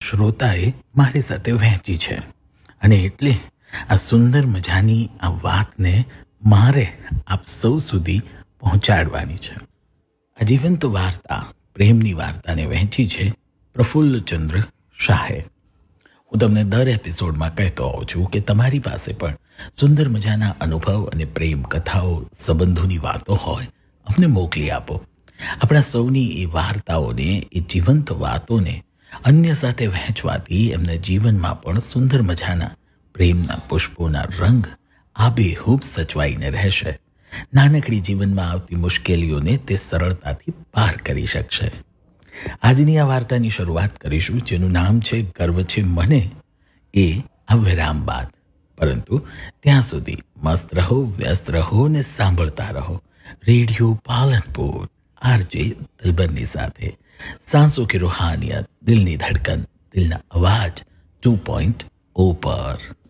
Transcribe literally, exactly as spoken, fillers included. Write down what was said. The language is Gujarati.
શ્રોતાએ મારી સાથે વહેંચી છે અને એટલે આ સુંદર મજાની આ વાતને મારે આપ સૌ સુધી પહોંચાડવાની છે. આ જીવંત વાર્તા, પ્રેમની વાર્તાને વહેંચી છે પ્રફુલ્લચંદ્ર શાહે. હું તમને દર એપિસોડમાં કહેતો હોઉં છું કે તમારી પાસે પણ સુંદર મજાના અનુભવ અને પ્રેમ કથાઓ, સંબંધોની વાતો હોય, અમને મોકલી આપો. આપણા સૌની એ વાર્તાઓને, એ જીવંત વાતોને અન્ય સાથે વહેંચવાથી એમના જીવનમાં પણ સુંદર મજાના પ્રેમના પુષ્પોના રંગ આબેહૂબ સચવાઈને રહેશે. નાનકડી જીવનમાં આવતી મુશ્કેલીઓને તે સરળતાથી પાર કરી શકશે. આજની આ વાર્તાની શરૂઆત કરીશું, જેનું નામ છે ગર્વ છે મને, એ આ વિરામ બાદ. પરંતુ ત્યાં સુધી મસ્ત રહો, વ્યસ્ત રહો ને સાંભળતા રહો રેડિયો પાલનપુર આરજે દિલબરની સાથે. सांसों की रूहानियत, दिल की धड़कन, दिल ना आवाज टू पॉइंट ओ पर.